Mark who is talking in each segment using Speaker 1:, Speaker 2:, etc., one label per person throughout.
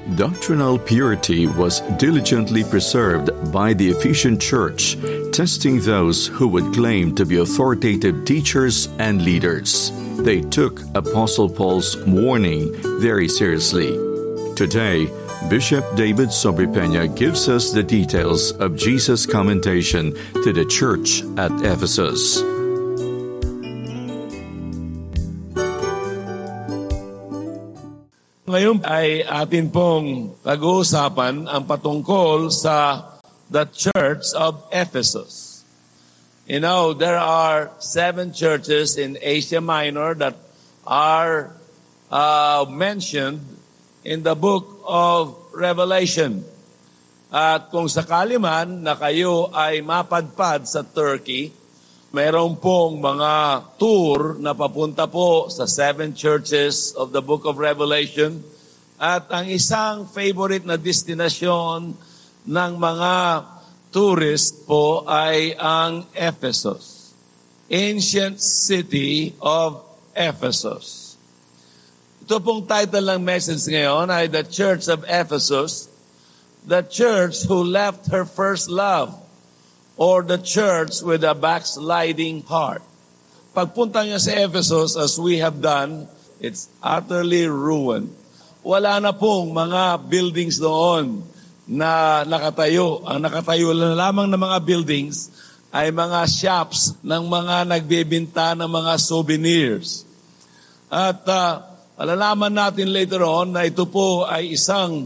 Speaker 1: Doctrinal purity was diligently preserved by the Ephesian Church, testing those who would claim to be authoritative teachers and leaders. They took Apostle Paul's warning very seriously. Today, Bishop David Sobrepena gives us the details of Jesus' commendation to the church at Ephesus.
Speaker 2: Ngayon ay atin pong pag-uusapan ang patungkol sa the Church of Ephesus. You know, there are 7 churches in Asia Minor that are mentioned in the book of Revelation. At kung sakali man na kayo ay mapadpad sa Turkey, mayroon pong mga tour na papunta po sa 7 churches of the book of Revelation. At ang isang favorite na destinasyon ng mga tourist po ay ang Ephesus. Ancient City of Ephesus. Ito pong title ng message ngayon ay The Church of Ephesus, the church who left her first love, or the church with a backsliding heart. Pagpunta niya sa Ephesus, as we have done, it's utterly ruined. Wala na pong mga buildings doon na nakatayo. Ang nakatayo na lamang ng mga buildings ay mga shops ng mga nagbebenta ng mga souvenirs. At malalaman natin later on na ito po ay isang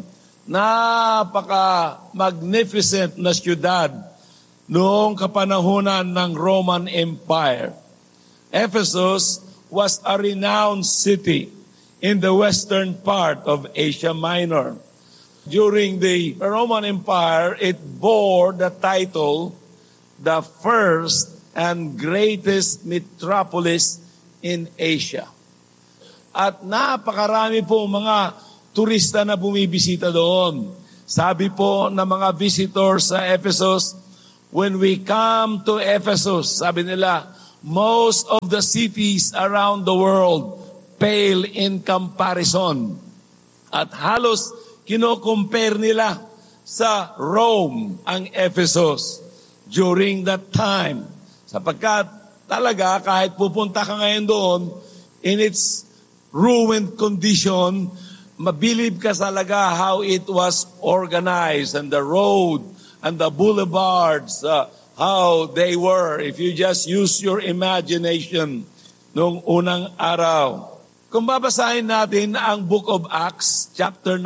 Speaker 2: napaka-magnificent na syudad noong kapanahunan ng Roman Empire. Ephesus was a renowned city in the western part of Asia Minor. During the Roman Empire, it bore the title, the first and greatest metropolis in Asia. At napakarami po mga turista na bumibisita doon. Sabi po ng mga visitors sa Ephesus, when we come to Ephesus, sabi nila, most of the cities around the world pale in comparison. At halos kino-compare nila sa Rome ang Ephesus during that time. Sapagkat talaga kahit pupunta ka ngayon doon, in its ruined condition, mabilib ka talaga how it was organized and the road and the boulevards, how they were, if you just use your imagination noong unang araw. Kung babasahin natin ang Book of Acts, chapter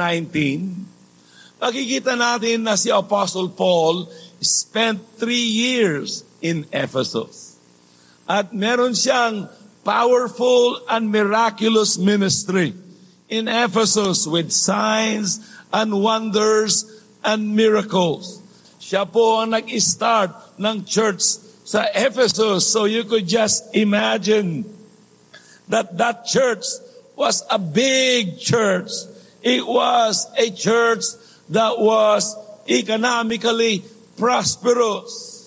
Speaker 2: 19, makikita natin na si Apostle Paul spent 3 years in Ephesus. At meron siyang powerful and miraculous ministry in Ephesus with signs and wonders and miracles. Siya po ang nag-start ng church sa Ephesus. So you could just imagine that that church was a big church. It was a church that was economically prosperous.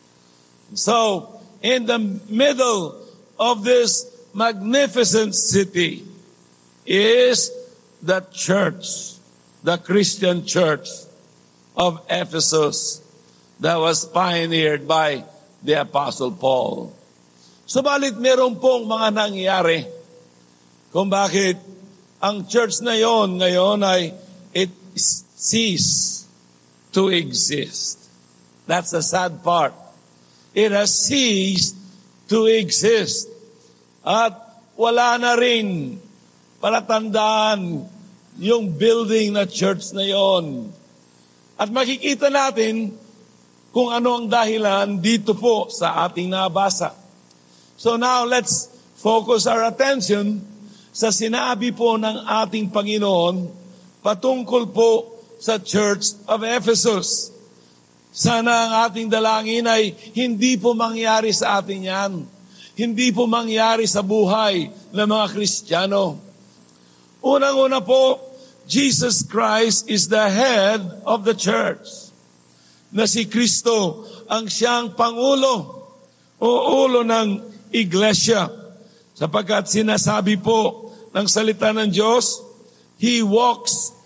Speaker 2: So in the middle of this magnificent city is the church, the Christian church of Ephesus that was pioneered by the Apostle Paul. Subalit meron pong mga nangyari kung bakit ang church na yon ngayon ay it ceased to exist. That's the sad part. It has ceased to exist. At wala na rin palatandaan yung building na church na yon. At makikita natin kung ano ang dahilan dito po sa ating nabasa. So now let's focus our attention sa sinabi po ng ating Panginoon patungkol po sa Church of Ephesus. Sana ang ating dalangin ay hindi po mangyari sa atin yan. Hindi po mangyari sa buhay ng mga Kristiyano. Unang-una po, Jesus Christ is the head of the church. Na si Kristo ang siyang pangulo o ulo ng iglesia. Sapagkat sinasabi po ng salita ng Diyos, He walks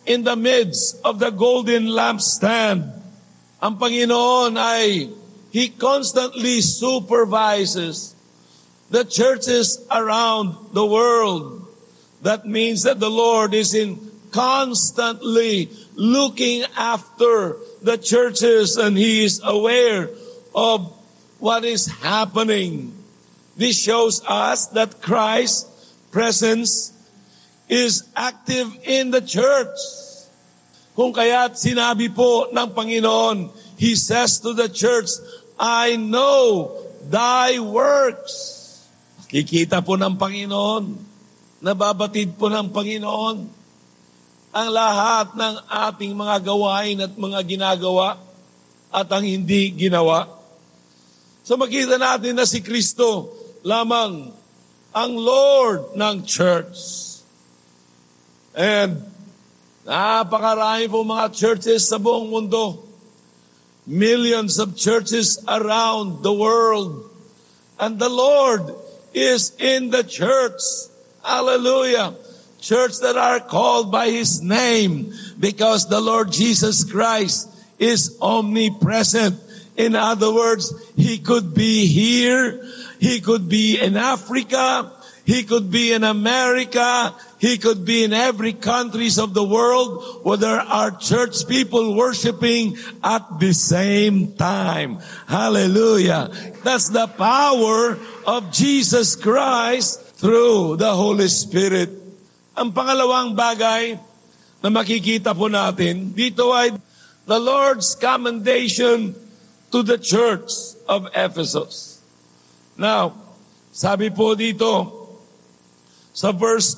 Speaker 2: in the midst of the golden lampstand. Ang Panginoon ay He constantly supervises the churches around the world. That means that the Lord is constantly looking after the churches, and He is aware of what is happening. This shows us that Christ's presence is active in the church. Kung kaya't sinabi po ng Panginoon, He says to the church, I know thy works. Kikita po ng Panginoon, nababatid po ng Panginoon ang lahat ng ating mga gawain at mga ginagawa at ang hindi ginawa. So makita natin na si Kristo lamang ang Lord ng church. And napakarami po mga churches sa buong mundo. Millions of churches around the world. And the Lord is in the church. Hallelujah. Church that are called by His name because the Lord Jesus Christ is omnipresent. In other words, He could be here, He could be in Africa, He could be in America, He could be in every countries of the world where there are church people worshiping at the same time. Hallelujah. That's the power of Jesus Christ through the Holy Spirit. Ang pangalawang bagay na makikita po natin, dito ay the Lord's commendation to the church of Ephesus. Now, sabi po dito sa verse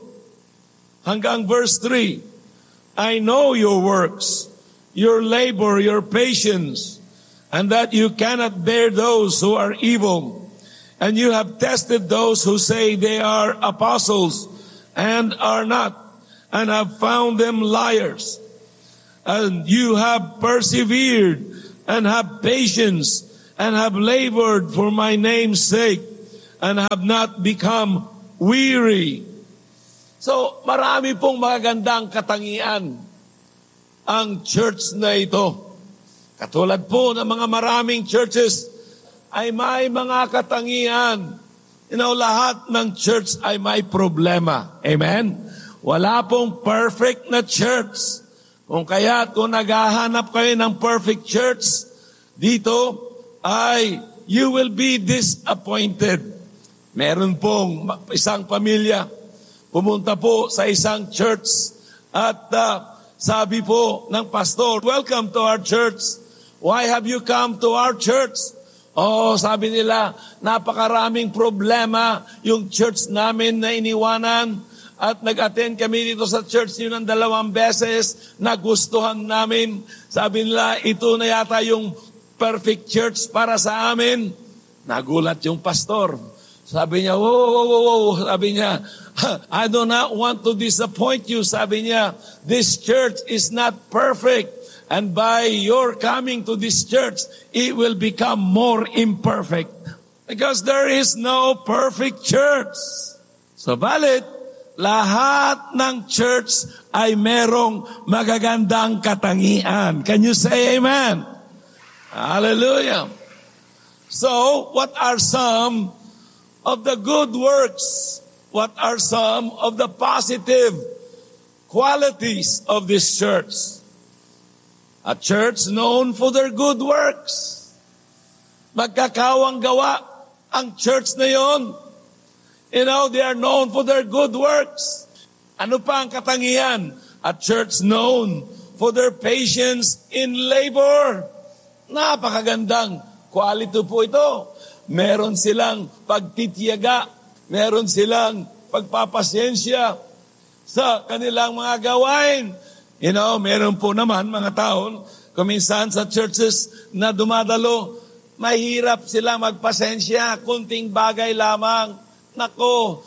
Speaker 2: 2 hanggang verse 3, I know your works, your labor, your patience, and that you cannot bear those who are evil. And you have tested those who say they are apostles and are not, and have found them liars. And you have persevered and have patience and have labored for my name's sake and have not become weary. So, marami pong magagandang katangian ang church na ito. Katulad po ng mga maraming churches ay may mga katangian. Lahat ng church ay may problema. Amen? Wala pong perfect na church. Kung naghahanap kayo ng perfect church, dito ay you will be disappointed. Meron pong isang pamilya, pumunta po sa isang church at sabi po ng pastor, welcome to our church. Why have you come to our church? Oh, sabi nila, napakaraming problema yung church namin na iniwanan at nag-attend kami dito sa church yun ng 2 beses, nagustuhan namin. Sabi nila, ito na yata yung perfect church para sa amin. Nagulat yung pastor. Sabi niya, whoa. Sabi niya, I do not want to disappoint you. Sabi niya, this church is not perfect. And by your coming to this church, it will become more imperfect. Because there is no perfect church. So, balit, lahat ng church ay merong magagandang katangian. Can you say amen? Hallelujah. So, what are some of the good works? What are some of the positive qualities of this church? A church known for their good works. Magkakawang gawa ang church na yon. They are known for their good works. Ano pa ang katangian? A church known for their patience in labor. Napakagandang quality po ito. Meron silang pagtitiyaga. Meron silang pagpapasyensya sa kanilang mga gawain. Meron po naman mga taon, kuminsan sa churches na dumadalo, mahirap sila magpasensya, kunting bagay lamang. Nako,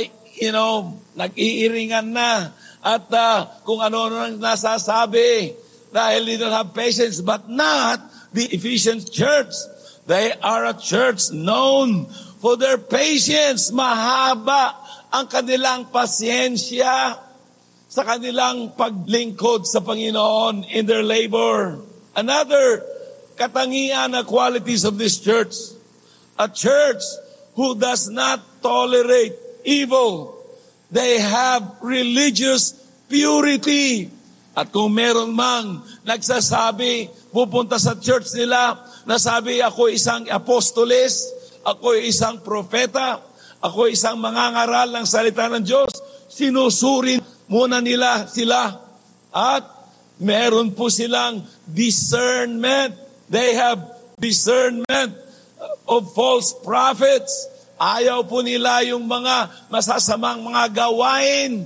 Speaker 2: nag-iiringan na. At kung ano-ano nang nasasabi, dahil they don't have patience, but not the Ephesian church. They are a church known for their patience. Mahaba ang kanilang pasyensya. sa kanilang paglingkod sa Panginoon in their labor. Another katangian na qualities of this church, a church who does not tolerate evil. They have religious purity. At kung meron mang nagsasabi, pupunta sa church nila, nasabi, ako isang apostoles, ako isang propeta, ako isang mangangaral ng salita ng Diyos, sinusurin muna nila sila. At meron po silang discernment. They have discernment of false prophets. Ayaw po nila yung mga masasamang mga gawain.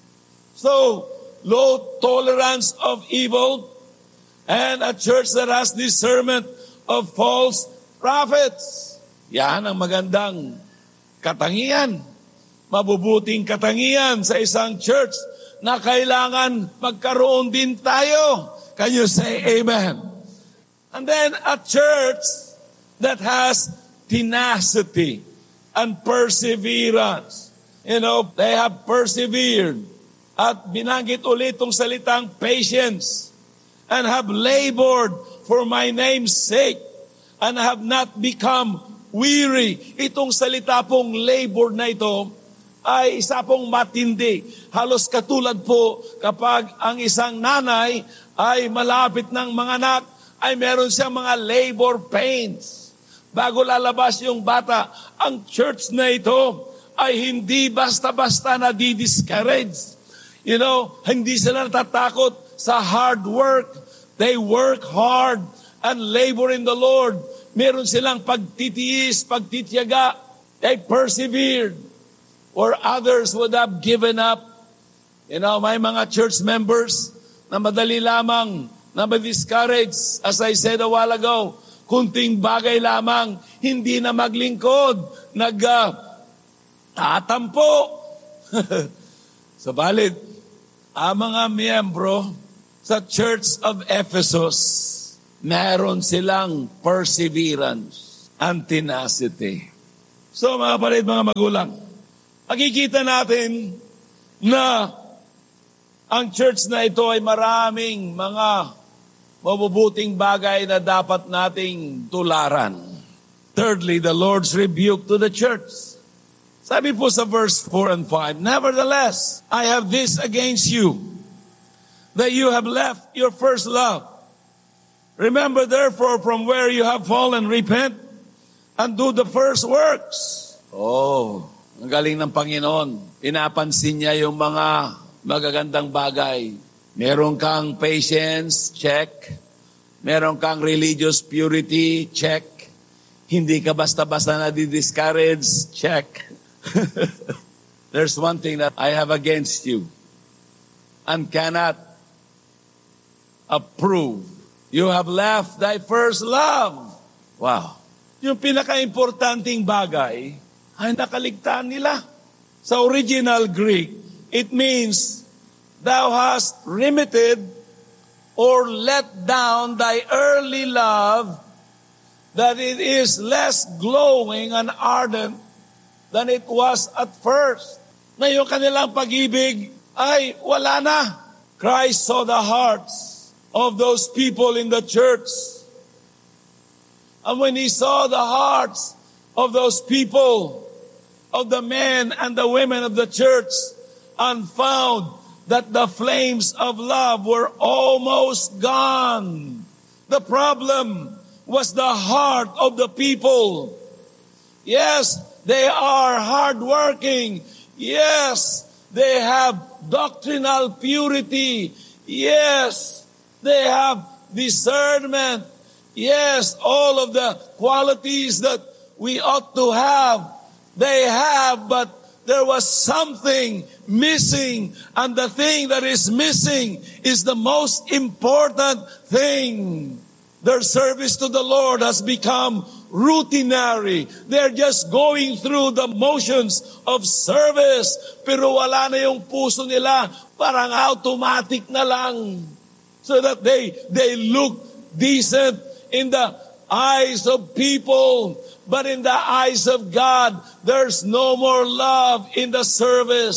Speaker 2: So, low tolerance of evil, and a church that has discernment of false prophets. Yan ang magandang katangian, mabubuting katangian sa isang church na kailangan magkaroon din tayo. Can you say amen? And then a church that has tenacity and perseverance. You know, they have persevered. At binanggit ulit itong salitang patience, and have labored for my name's sake, and have not become weary. Itong salita pong labor na ito ay isa pong matindi. Halos katulad po kapag ang isang nanay ay malapit ng mga anak, ay meron siyang mga labor pains. Bago lalabas yung bata, ang church na ito ay hindi basta-basta na di-discourage. You know, hindi sila natatakot sa hard work. They work hard and labor in the Lord. Meron silang pagtitiis, pagtitiyaga. They persevered. Or others would have given up. You know, may mga church members na madali lamang na ma-discourage. As I said a while ago, kunting bagay lamang, hindi na maglingkod, nag-tatampo. Sabalit, ang mga miyembro sa Church of Ephesus, meron silang perseverance and tenacity. So mga kapatid, mga magulang, makikita natin na ang church na ito ay maraming mga mabubuting bagay na dapat nating tularan. Thirdly, the Lord's rebuke to the church. Sabi po sa verse 4 and 5, nevertheless, I have this against you, that you have left your first love. Remember therefore from where you have fallen, repent, and do the first works. Oh, ang galing ng Panginoon. Pinapansin niya yung mga magagandang bagay. Meron kang patience, check. Meron kang religious purity, check. Hindi ka basta-basta na di-discourage, check. There's one thing that I have against you and cannot approve. You have left thy first love. Wow. Yung pinaka-importanting bagay ay nakaligtaan nila. Sa original Greek, it means thou hast remitted or let down thy early love, that it is less glowing and ardent than it was at first. Na yung kanilang pag-ibig ay wala na. Christ saw the hearts of those people in the church. And when He saw the hearts of those people, of the men and the women of the church, and found that the flames of love were almost gone. The problem was the heart of the people. Yes, they are hardworking. Yes, they have doctrinal purity. Yes, they have discernment. Yes, all of the qualities that we ought to have, they have, but there was something missing, and the thing that is missing is the most important thing. Their service to the Lord has become routinary. They're just going through the motions of service, pero wala na yung puso nila, parang automatic na lang. So that they look decent in the eyes of people, but in the eyes of God, there's no more love in the service.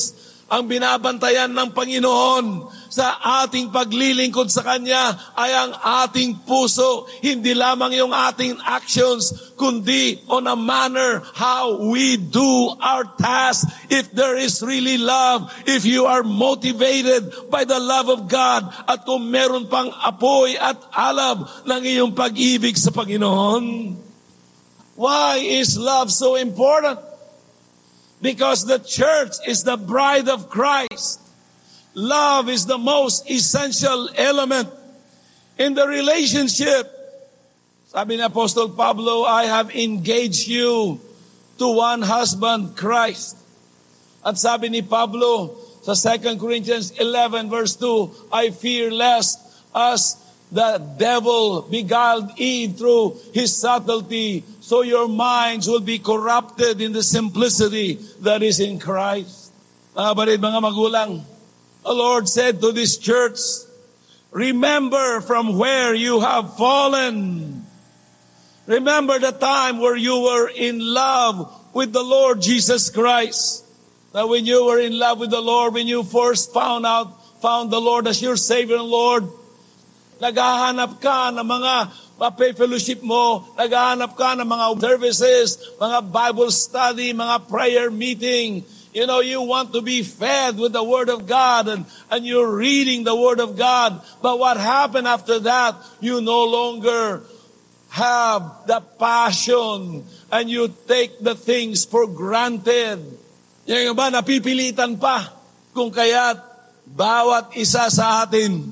Speaker 2: Ang binabantayan ng Panginoon sa ating paglilingkod sa Kanya ay ang ating puso, hindi lamang yung ating actions, kundi on a manner how we do our task. If there is really love, if you are motivated by the love of God, at kung meron pang apoy at alab ng iyong pag-ibig sa Panginoon. Why is love so important? Because the church is the bride of Christ. Love is the most essential element in the relationship. Sabi ni Apostle Pablo, I have engaged you to one husband, Christ. At sabi ni Pablo sa 2 Corinthians 11 verse 2, I fear lest as the devil beguiled Eve through his subtlety, so your minds will be corrupted in the simplicity that is in Christ. Mga kapatid, mga magulang, the Lord said to this church, remember from where you have fallen. Remember the time where you were in love with the Lord Jesus Christ. That when you were in love with the Lord, when you first found the Lord as your Savior and Lord, naghahanap ka ng mga fellowship mo, naghahanap ka ng mga services, mga Bible study, mga prayer meeting. You know, you want to be fed with the Word of God and you're reading the Word of God. But what happened after that? You no longer have the passion and you take the things for granted. Yung iba, napipilitan pa. Kung kaya't bawat isa sa atin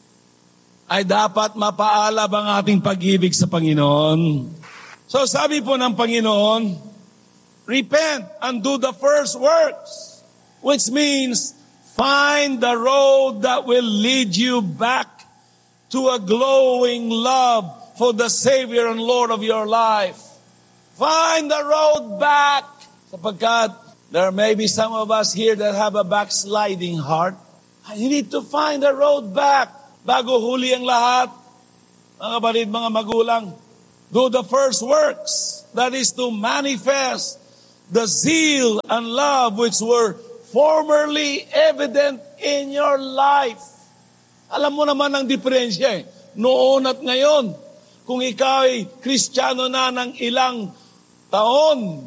Speaker 2: ay dapat mapaalab ang ating pag-ibig sa Panginoon. So sabi po ng Panginoon, repent and do the first works, which means find the road that will lead you back to a glowing love for the Savior and Lord of your life. Find the road back, sapagkat there may be some of us here that have a backsliding heart. You need to find the road back. Bago huli ang lahat, mga kapatid, mga magulang, do the first works, that is to manifest the zeal and love which were formerly evident in your life. Alam mo naman ang diferensya noon at ngayon. Kung ikaw ay Kristiyano na ng ilang taon,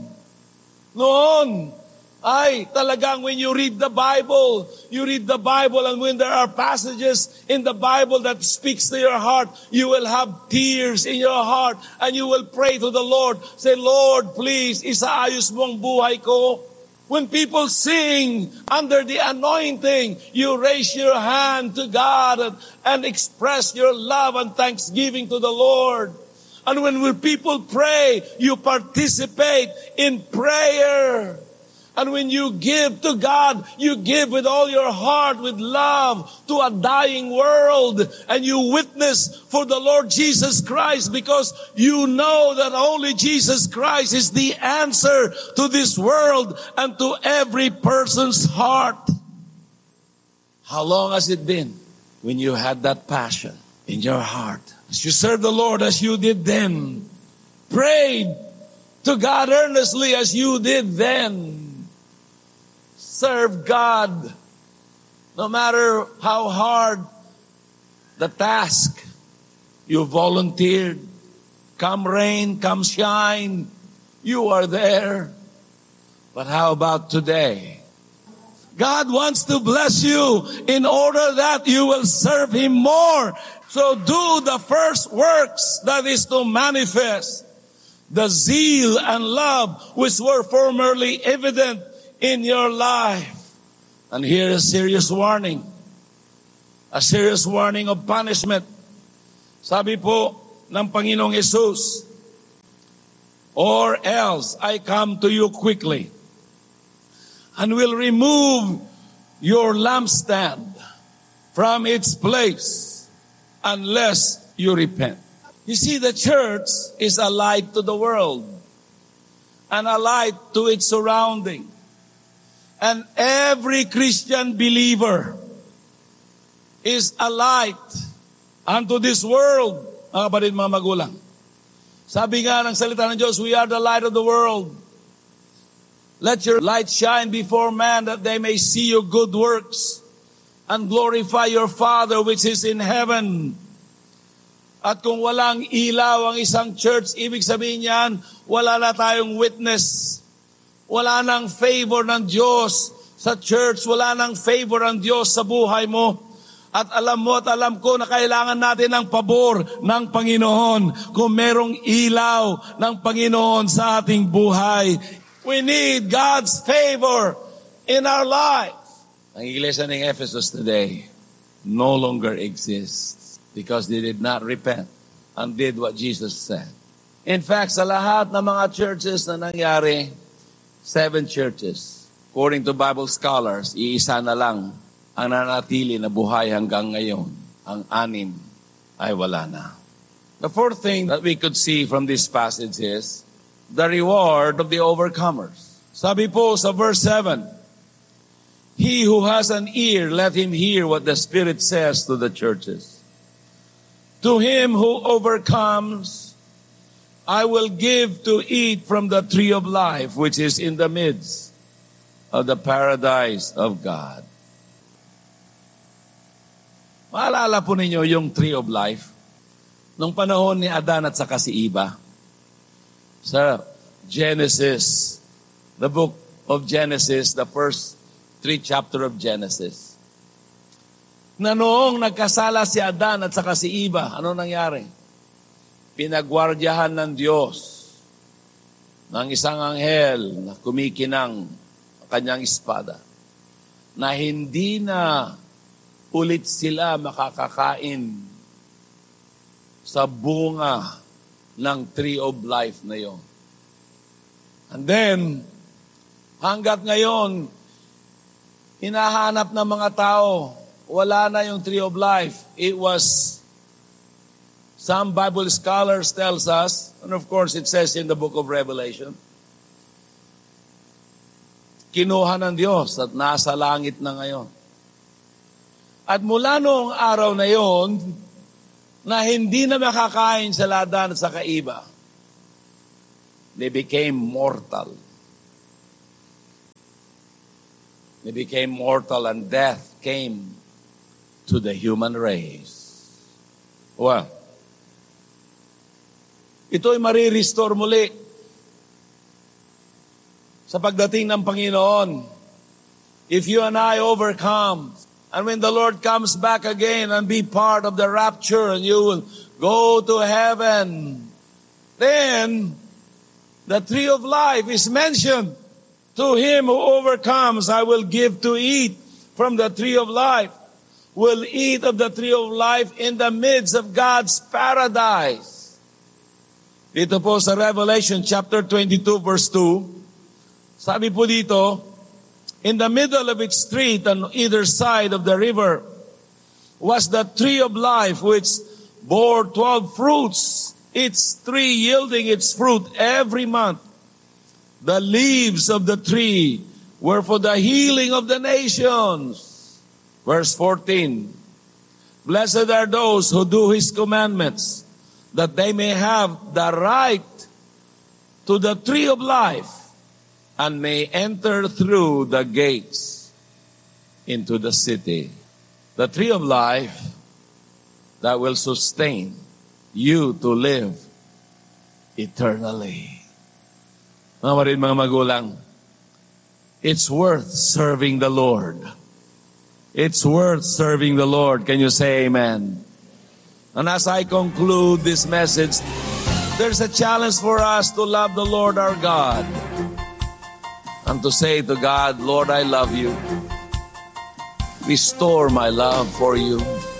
Speaker 2: noon ay talagang when you read the Bible and when there are passages in the Bible that speaks to your heart, you will have tears in your heart and you will pray to the Lord. Say, Lord, please, isaayos mo ang buhay ko. When people sing under the anointing, you raise your hand to God and express your love and thanksgiving to the Lord. And when people pray, you participate in prayer. And when you give to God, you give with all your heart, with love to a dying world. And you witness for the Lord Jesus Christ because you know that only Jesus Christ is the answer to this world and to every person's heart. How long has it been when you had that passion in your heart? As you served the Lord as you did then, prayed to God earnestly as you did then, serve God, no matter how hard the task, you volunteered. Come rain, come shine, you are there. But how about today? God wants to bless you in order that you will serve Him more. So do the first works, that is to manifest the zeal and love which were formerly evident in your life. And here is a serious warning of punishment. Sabi po ng Panginoong Jesus, or else I come to you quickly and will remove your lampstand from its place unless you repent. You see, the church is a light to the world and a light to its surrounding. And every Christian believer is a light unto this world. Mga kapatid, mga magulang. Sabi nga ng salita ng Diyos, we are the light of the world. Let your light shine before man that they may see your good works and glorify your Father which is in heaven. At kung walang ilaw ang isang church, ibig sabihin niyan, wala na tayong witness. Wala nang favor ng Diyos sa church. Wala nang favor ng Diyos sa buhay mo. At alam mo at alam ko na kailangan natin ng pabor ng Panginoon kung merong ilaw ng Panginoon sa ating buhay. We need God's favor in our lives. Ang iglesia ng Ephesus today no longer exists because they did not repent and did what Jesus said. In fact, sa lahat ng mga churches na nangyari, 7 churches, according to Bible scholars, iisa na lang ang nanatili na buhay hanggang ngayon. Ang 6 ay wala na. The fourth thing that we could see from this passage is the reward of the overcomers. Sabi po sa verse 7, He who has an ear, let him hear what the Spirit says to the churches. To him who overcomes, I will give to eat from the tree of life, which is in the midst of the paradise of God. Maalala po ninyo yung tree of life nung panahon ni Adan at saka si Eva. Sa Genesis, the book of Genesis, the first 3 chapter of Genesis. Na noong nagkasala si Adan at saka si Eva, ano nangyari? Pinagwardyahan ng Diyos ng isang anghel na kumikinang ang kanyang espada na hindi na ulit sila makakakain sa bunga ng tree of life na yon. And then, hanggat ngayon, hinahanap ng mga tao, wala na yung tree of life. It was, some Bible scholars tells us, and of course it says in the book of Revelation, kinuha ng Diyos at nasa langit na ngayon. At mula noong araw na yon, na hindi na makakain sa Adan at sa Eva, they became mortal. They became mortal and death came to the human race. Well, ito'y marirestore muli sa pagdating ng Panginoon. If you and I overcome, and when the Lord comes back again and be part of the rapture and you will go to heaven, then the tree of life is mentioned. To him who overcomes, I will give to eat from the tree of life. Will eat of the tree of life in the midst of God's paradise. Dito po sa Revelation chapter 22 verse 2, sabi po dito, in the middle of its street on either side of the river was the tree of life which bore 12 fruits, its tree yielding its fruit every month. The leaves of the tree were for the healing of the nations. Verse 14, Blessed are those who do His commandments, that they may have the right to the tree of life and may enter through the gates into the city. The tree of life that will sustain you to live eternally. Mga magulang, it's worth serving the Lord. It's worth serving the Lord. Can you say amen? And as I conclude this message, there's a challenge for us to love the Lord our God and to say to God, Lord, I love you. Restore my love for you.